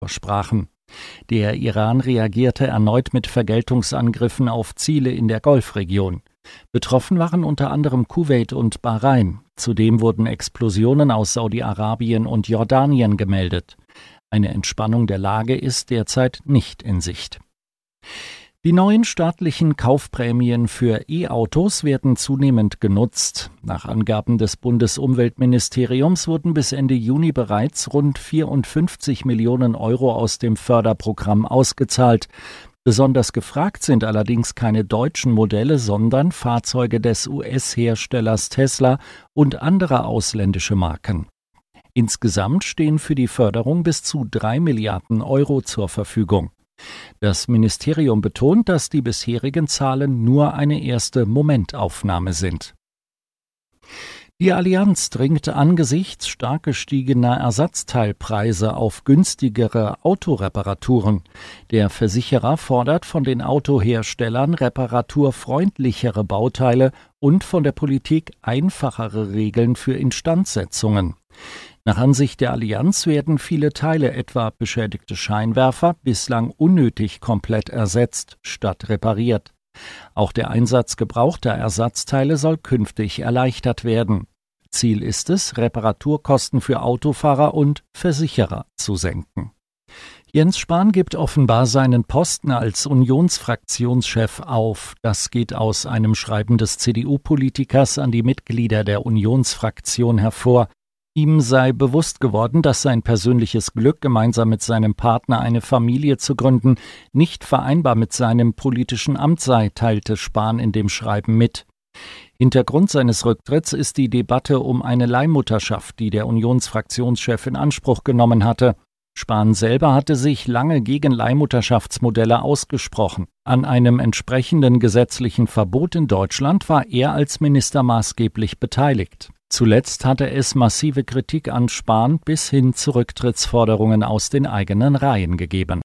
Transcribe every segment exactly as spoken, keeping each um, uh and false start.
versprachen. Der Iran reagierte erneut mit Vergeltungsangriffen auf Ziele in der Golfregion. Betroffen waren unter anderem Kuwait und Bahrain. Zudem wurden Explosionen aus Saudi-Arabien und Jordanien gemeldet. Eine Entspannung der Lage ist derzeit nicht in Sicht. Die neuen staatlichen Kaufprämien für E-Autos werden zunehmend genutzt. Nach Angaben des Bundesumweltministeriums wurden bis Ende Juni bereits rund vierundfünfzig Millionen Euro aus dem Förderprogramm ausgezahlt. Besonders gefragt sind allerdings keine deutschen Modelle, sondern Fahrzeuge des U S-Herstellers Tesla und anderer ausländische Marken. Insgesamt stehen für die Förderung bis zu drei Milliarden Euro zur Verfügung. Das Ministerium betont, dass die bisherigen Zahlen nur eine erste Momentaufnahme sind. Die Allianz dringt angesichts stark gestiegener Ersatzteilpreise auf günstigere Autoreparaturen. Der Versicherer fordert von den Autoherstellern reparaturfreundlichere Bauteile und von der Politik einfachere Regeln für Instandsetzungen. Nach Ansicht der Allianz werden viele Teile, etwa beschädigte Scheinwerfer, bislang unnötig komplett ersetzt statt repariert. Auch der Einsatz gebrauchter Ersatzteile soll künftig erleichtert werden. Ziel ist es, Reparaturkosten für Autofahrer und Versicherer zu senken. Jens Spahn gibt offenbar seinen Posten als Unionsfraktionschef auf. Das geht aus einem Schreiben des C D U-Politikers an die Mitglieder der Unionsfraktion hervor. Ihm sei bewusst geworden, dass sein persönliches Glück, gemeinsam mit seinem Partner eine Familie zu gründen, nicht vereinbar mit seinem politischen Amt sei, teilte Spahn in dem Schreiben mit. Hintergrund seines Rücktritts ist die Debatte um eine Leihmutterschaft, die der Unionsfraktionschef in Anspruch genommen hatte. Spahn selber hatte sich lange gegen Leihmutterschaftsmodelle ausgesprochen. An einem entsprechenden gesetzlichen Verbot in Deutschland war er als Minister maßgeblich beteiligt. Zuletzt hatte es massive Kritik an Spahn bis hin zu Rücktrittsforderungen aus den eigenen Reihen gegeben.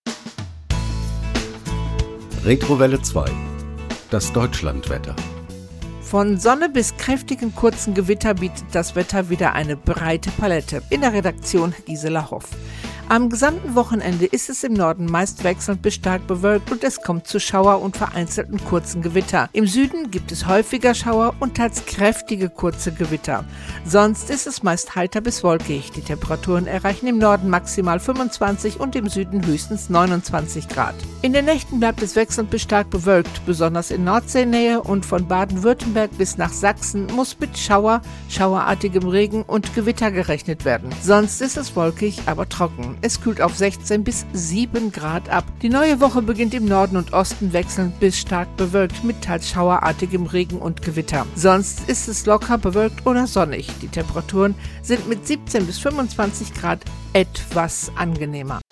Retrowelle zwei. Das Deutschlandwetter. Von Sonne bis kräftigen kurzen Gewitter bietet das Wetter wieder eine breite Palette. In der Redaktion Gisela Hoff. Am gesamten Wochenende ist es im Norden meist wechselnd bis stark bewölkt und es kommt zu Schauer und vereinzelten kurzen Gewitter. Im Süden gibt es häufiger Schauer und teils kräftige kurze Gewitter. Sonst ist es meist heiter bis wolkig. Die Temperaturen erreichen im Norden maximal fünfundzwanzig und im Süden höchstens neunundzwanzig Grad. In den Nächten bleibt es wechselnd bis stark bewölkt. Besonders in Nordseenähe und von Baden-Württemberg bis nach Sachsen muss mit Schauer, schauerartigem Regen und Gewitter gerechnet werden. Sonst ist es wolkig, aber trocken. Es kühlt auf sechzehn bis sieben Grad ab. Die neue Woche beginnt im Norden und Osten wechselnd bis stark bewölkt mit teils schauerartigem Regen und Gewitter. Sonst ist es locker bewölkt oder sonnig. Die Temperaturen sind mit siebzehn bis fünfundzwanzig Grad etwas angenehmer.